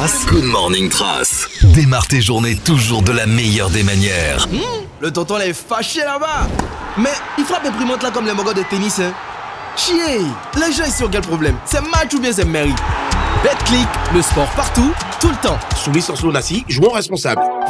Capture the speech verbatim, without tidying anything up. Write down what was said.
Trace. Good morning Trace. Démarre tes journées toujours de la meilleure des manières. Mmh, le tonton là est fâché là-bas. Mais il frappe imprimante là comme les mogos de tennis hein. Chier, les gens ici ont quel problème? C'est match ou bien c'est mairie? Betclic, le sport partout, tout le temps. Soumis sans son assis, jouons responsable.